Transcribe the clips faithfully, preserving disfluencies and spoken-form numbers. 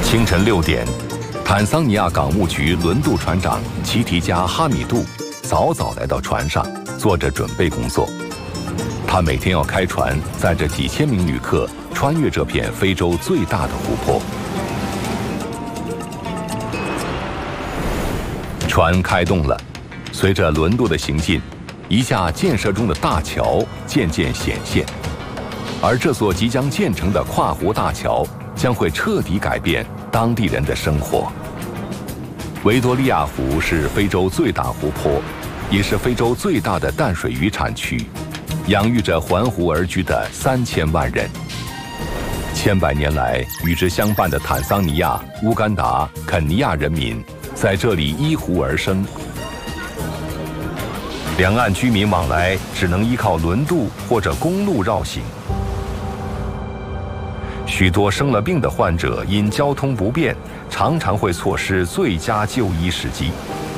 清晨六点，坦桑尼亚港务局轮渡船长奇提加哈米杜早早来到船上，做着准备工作。他每天要开船，载着几千名旅客穿越这片非洲最大的湖泊。船开动了，随着轮渡的行进，一架建设中的大桥渐渐显现。而这座即将建成的跨湖大桥将会彻底改变当地人的生活。维多利亚湖是非洲最大湖泊，也是非洲最大的淡水鱼产区，养育着环湖而居的三千万人。千百年来，与之相伴的坦桑尼亚、乌干达、肯尼亚人民在这里依湖而生。两岸居民往来只能依靠轮渡或者公路绕行。许多生了病的患者因交通不便，常常会错失最佳就医时机。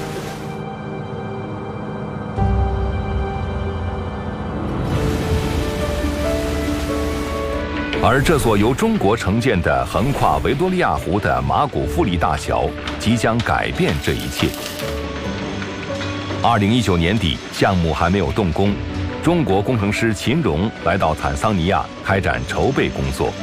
而这座由中国承建的横跨维多利亚湖的马古富利大桥，即将改变这一切。二零一九年底，项目还没有动工，中国工程师秦荣来到坦桑尼亚开展筹备工作。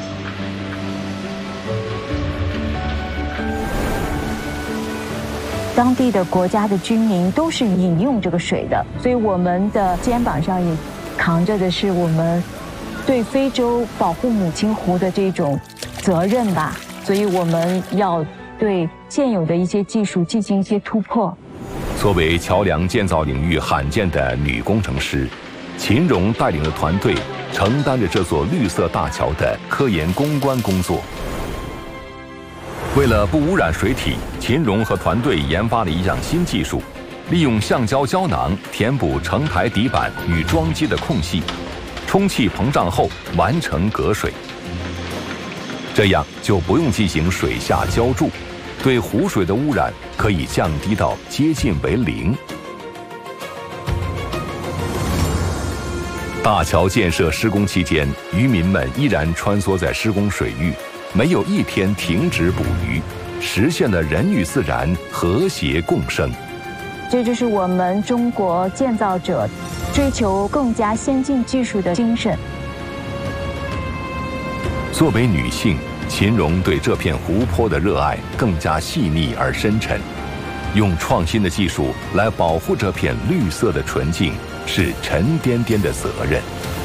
当地的国家的居民都是饮用这个水的，所以我们的肩膀上也扛着的是我们对非洲保护母亲湖的这种责任吧。所以我们要对现有的一些技术进行一些突破。 作为桥梁建造领域罕见的女工程师，秦荣带领的团队承担着这座绿色大桥的科研攻关工作。为了不污染水体，秦荣和团队研发了一项新技术，利用橡胶胶囊填补承台底板与桩基的空隙，充气膨胀后完成隔水。这样就不用进行水下浇筑，对湖水的污染可以降低到接近为零。大桥建设施工期间，渔民们依然穿梭在施工水域，没有一天停止捕鱼，实现了人与自然和谐共生。 这就是我们中国建造者追求更加先进技术的精神。 作为女性，秦荣对这片湖泊的热爱更加细腻而深沉。用创新的技术来保护这片绿色的纯净，是沉甸甸的责任。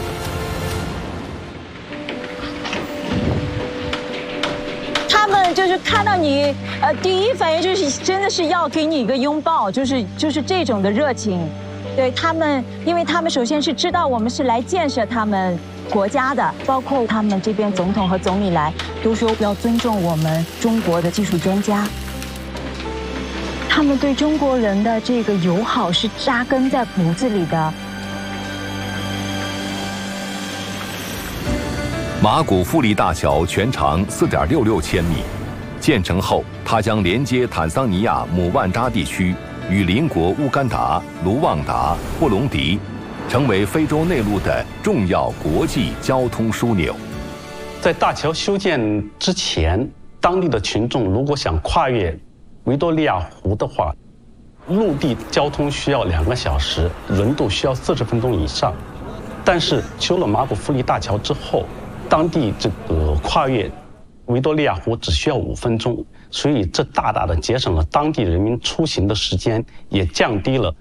他们就是看到你，呃，第一反应就是真的是要给你一个拥抱，就是就是这种的热情。对他们，因为他们首先是知道我们是来建设他们国家的，包括他们这边总统和总理来都说要尊重我们中国的技术专家。他们对中国人的这个友好是扎根在骨子里的。 马古富利大桥全长四点六六千米，建成后，它将连接坦桑尼亚姆万扎地区与邻国乌干达、卢旺达、布隆迪，成为非洲内陆的重要国际交通枢纽。 在大桥修建之前，当地的群众如果想跨越维多利亚湖的话，陆地交通需要两个小时，轮渡需要四十分钟以上。但是修了马古富利大桥之后，当地这个跨越维多利亚湖只需要五分钟，所以这大大的节省了当地人民出行的时间，也降低了